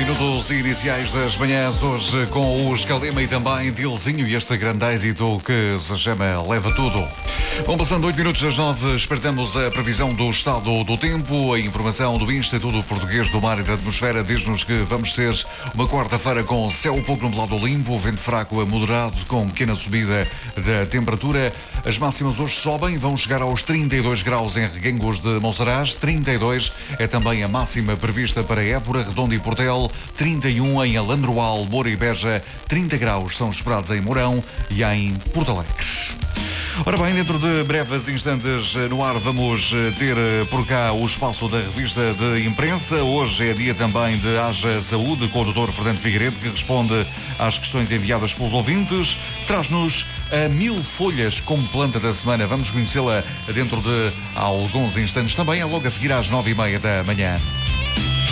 Minutos iniciais das manhãs, hoje com o Escalema e também Dilzinho e este grande êxito que se chama Leva Tudo. Vão passando 8 minutos das 9, espertamos a previsão do estado do tempo. A informação do Instituto Português do Mar e da Atmosfera diz-nos que vamos ter uma quarta-feira com céu pouco nublado limpo, vento fraco a moderado, com pequena subida da temperatura. As máximas hoje sobem, vão chegar aos 32 graus em Reguengos de Monsaraz, 32 é também a máxima prevista para Évora, Redonda e Portel, 31 em Alandroal, Moura e Beja, 30 graus são esperados em Mourão e em Porto Alegre. Ora bem, dentro de breves instantes no ar vamos ter por cá o espaço da revista de imprensa. Hoje é dia também de Haja Saúde, com o Dr. Fernando Figueiredo, que responde às questões enviadas pelos ouvintes. Traz-nos a 1000 folhas como planta da semana. Vamos conhecê-la dentro de alguns instantes também, é logo a seguir às 9h30 da manhã.